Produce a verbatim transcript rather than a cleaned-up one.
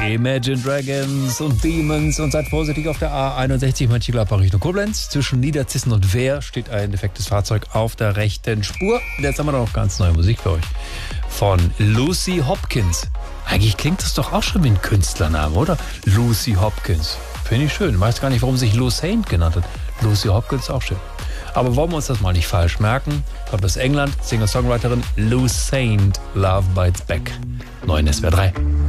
Imagine Dragons und Demons und seid vorsichtig auf der A einundsechzig Mönchengladbach Richtung Koblenz. Zwischen Niederzissen und Wehr steht ein defektes Fahrzeug auf der rechten Spur. Jetzt haben wir noch ganz neue Musik für euch von Lucy Hopkins. Eigentlich klingt das doch auch schon wie ein Künstlername, oder? Lucy Hopkins. Finde ich schön. Ich weiß gar nicht, warum sich Lou Saint genannt hat. Lucy Hopkins auch schön. Aber wollen wir uns das mal nicht falsch merken? Kommt aus England, Singer-Songwriterin Lou Saint, Love Bites Back. Neuen S W R drei.